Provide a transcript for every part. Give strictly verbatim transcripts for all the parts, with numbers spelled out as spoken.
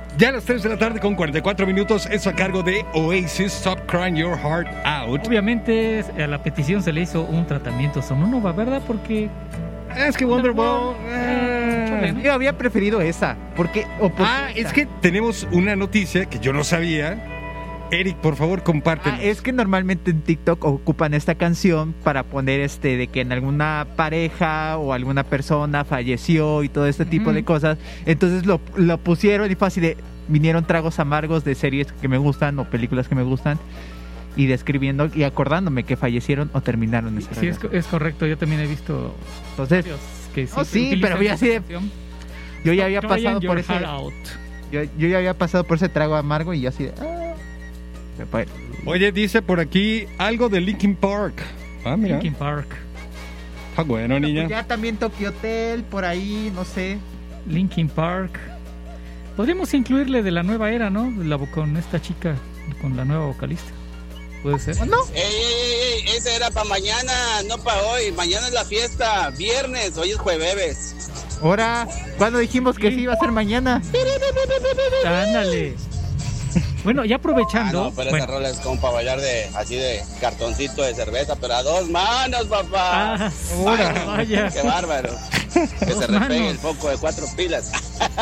Ya a las tres de la tarde con cuarenta y cuatro minutos, es a cargo de Oasis, Stop Crying Your Heart Out. Obviamente a la petición se le hizo un tratamiento sonoro, ¿verdad? Porque... Es que Wonderwall... Eh, yo había preferido esa, porque... O porque ah, esa. Es que tenemos una noticia que yo no sabía. Eric, por favor, compártela. Ah, es que normalmente en TikTok ocupan esta canción para poner este de que en alguna pareja o alguna persona falleció y todo este tipo Ujú. de cosas. Entonces lo, lo pusieron y fue así de... Vinieron tragos amargos de series que me gustan o películas que me gustan y describiendo y acordándome que fallecieron o terminaron esa Sí, es, relación. es correcto. Yo también he visto Entonces, varios que sí, oh, sí, utilizan pero había esa así de- canción. yo ya había Stop pasado crying por your ese... heart out. Yo, yo ya había pasado por ese trago amargo y yo así de... ah, me pa- Oye, dice por aquí algo de Linkin Park. Ah, mira. Linkin Park. Está bueno, niña. Ya también Tokyo Hotel, por ahí, no sé. Linkin Park. Podríamos incluirle de la nueva era, ¿no? La, con esta chica, con la nueva vocalista. ¿Puede ser? ¿O no? Ey, ey, ey, ese era para mañana, no para hoy. Mañana es la fiesta, viernes, hoy es jueves. Ahora, ¿cuándo dijimos que Sí. sí iba a ser mañana? Ándale. Bueno, ya Ah, aprovechando. no, pero bueno, esa rola es como para bailar de, así de cartoncito de cerveza, pero a dos manos, papá. ah, Ay, vaya. qué bárbaro. Que Dos se repegue manos. el foco de cuatro pilas.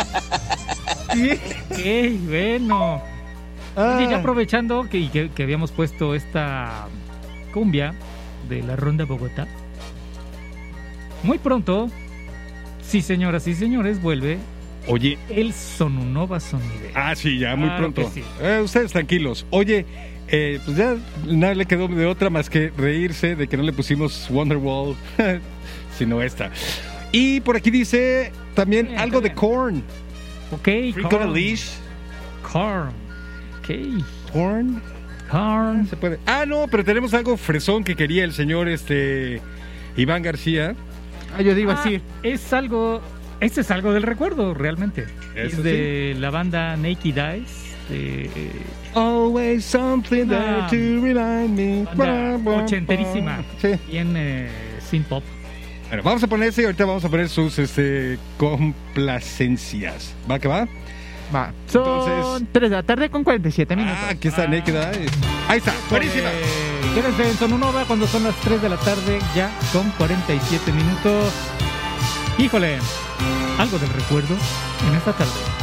Ok, bueno. Ah, Oye, ya aprovechando que, que, que habíamos puesto esta cumbia de la Ronda Bogotá. Muy pronto, sí señoras y señores, vuelve Oye, el Sonunova Sonide. ah, sí, ya, muy Claro pronto. que sí. Eh, ustedes tranquilos. Oye, eh, pues ya nada le quedó de otra más que reírse de que no le pusimos Wonderwall, sino esta. Y por aquí dice también Bien, algo de bien. Korn. Ok, Freak on a Korn. Leash. Korn. Ok, Korn. Korn. Se puede. Ah, no, pero tenemos algo fresón que quería el señor este Iván García. ah, yo digo Ah, así. es algo, este es algo del recuerdo, realmente. Eso es de la banda Naked Eyes. De, eh, Always something there Ah, to remind me. banda ochenterísima. Sí. bien eh, synth pop. Bueno, vamos a ponerse y ahorita vamos a poner sus este complacencias. ¿Va que va? Va. Son Entonces- tres de la tarde con cuarenta y siete minutos. Ah, aquí está Ah. Naked Eyes. Ahí está, buenísima. Eh, quédense en Sonunova cuando son las tres de la tarde, ya con cuarenta y siete minutos. Híjole, algo del recuerdo en esta tarde.